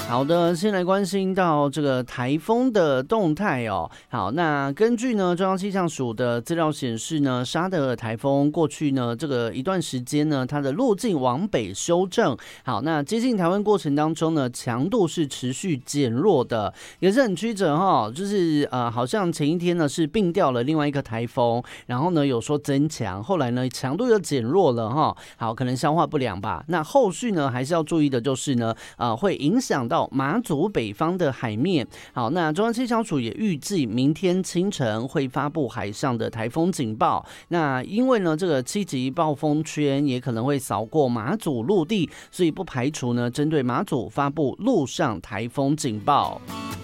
好的，先来关心到这个台风的动态哦。好，那根据呢中央气象署的资料显示呢，沙德尔台风过去呢这个一段时间呢，它的路径往北修正。好，那接近台湾过程当中呢，强度是持续减弱的，也是很曲折哈。就是好像前一天呢是并掉了另外一个台风，然后呢有说增强，后来呢强度又减弱了哈。好，可能消化不良吧。那后续呢还是要注意的就是呢，会影响到马祖北方的海面。好，那中央气象署也预计明天清晨会发布海上的台风警报。那因为呢这个7级暴风圈也可能会扫过马祖陆地，所以不排除呢针对马祖发布陆上台风警报。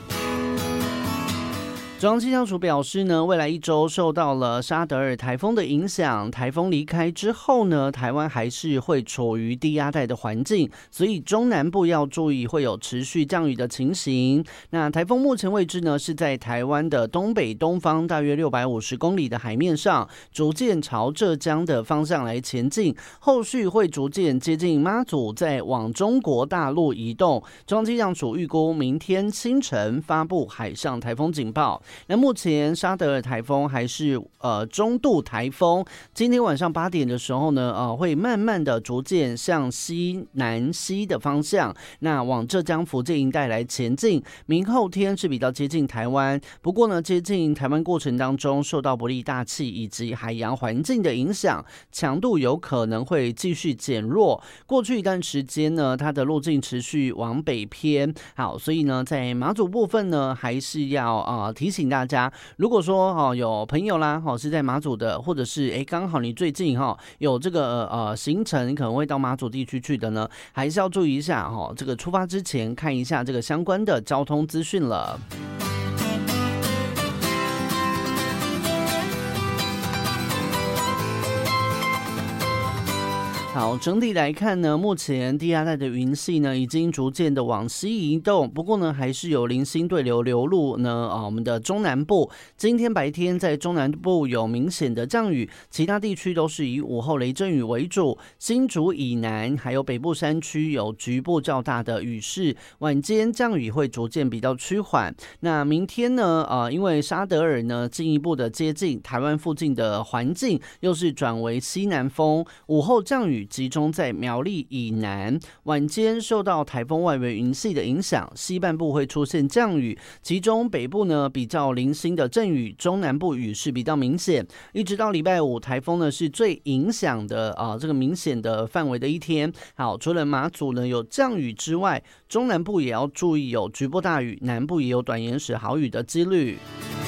中央气象署表示呢，未来一周受到了沙德尔台风的影响，台风离开之后呢，台湾还是会处于低压带的环境，所以中南部要注意会有持续降雨的情形。那台风目前位置呢是在台湾的东北东方大约650公里的海面上，逐渐朝浙江的方向来前进，后续会逐渐接近马祖，再往中国大陆移动。中央气象署预估明天清晨发布海上台风警报。那目前沙德尔台风还是中度台风，今天晚上8点的时候呢，会慢慢的逐渐向西南西的方向，那往浙江福建一带来前进。明后天是比较接近台湾，不过呢，接近台湾过程当中受到不利大气以及海洋环境的影响，强度有可能会继续减弱。过去一段时间呢，它的路径持续往北偏，好，所以呢，在马祖部分呢，还是要提醒大家，如果说有朋友啦是在马祖的，或者是刚好你最近有这个行程可能会到马祖地区去的呢，还是要注意一下这个出发之前看一下这个相关的交通资讯了。好，整体来看呢，目前低压带的云系呢已经逐渐的往西移动，不过呢还是有零星对流流入呢我们的中南部。今天白天在中南部有明显的降雨，其他地区都是以午后雷阵雨为主。新竹以南还有北部山区有局部较大的雨势，晚间降雨会逐渐比较趋缓。那明天呢因为沙德尔呢进一步的接近台湾附近的环境，又是转为西南风，午后降雨集中在苗栗以南，晚间受到台风外围云系的影响，西半部会出现降雨，其中北部呢比较零星的阵雨，中南部雨势比较明显。一直到礼拜五，台风呢是最影响的这个明显的范围的一天。好，除了马祖呢有降雨之外，中南部也要注意有局部大雨，南部也有短延时豪雨的几率。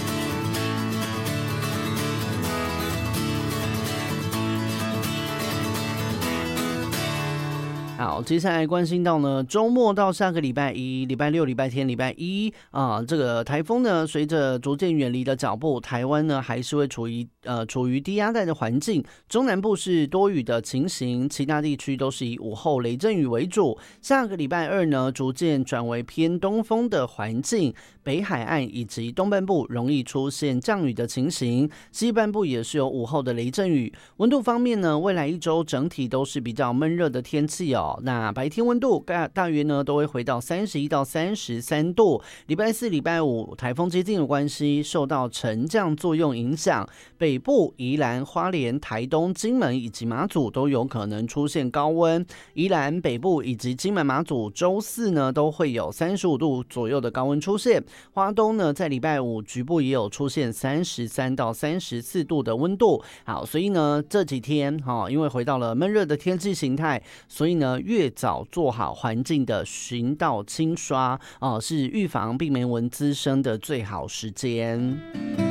好，接下来关心到呢，周末到下个礼拜一、礼拜六、礼拜天、礼拜一这个台风呢，随着逐渐远离的脚步，台湾呢还是会处于低压带的环境。中南部是多雨的情形，其他地区都是以午后雷阵雨为主。下个礼拜二呢，逐渐转为偏东风的环境，北海岸以及东半部容易出现降雨的情形，西半部也是有午后的雷阵雨。温度方面呢，未来一周整体都是比较闷热的天气哦。那白天温度大约呢都会回到31到33度。礼拜四、礼拜五台风接近的关系，受到沉降作用影响，北部、宜兰、花莲、台东、金门以及马祖都有可能出现高温。宜兰北部以及金门、马祖周四呢都会有35度左右的高温出现。花东呢在礼拜五局部也有出现33到34度的温度。好，所以呢这几天因为回到了闷热的天气形态，所以呢越早做好环境的巡倒清刷是预防病媒蚊滋生的最好时间。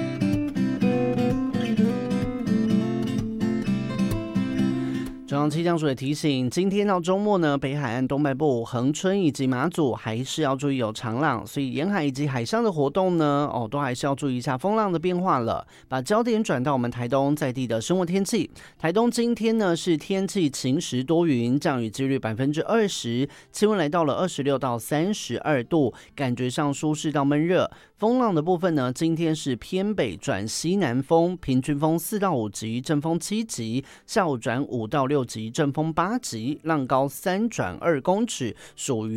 中央气象署也提醒，今天到周末呢，北海岸东半部、恒春以及马祖还是要注意有长浪，所以沿海以及海上的活动呢，都还是要注意一下风浪的变化了。把焦点转到我们台东在地的生活天气，台东今天呢是天气晴时多云，降雨几率20%，气温来到了26到32度，感觉上舒适到闷热。风浪的部分呢，今天是偏北转西南风，平均风4到5级，阵风7级，下午转5到6级，阵风8级，浪高3转2公尺，属于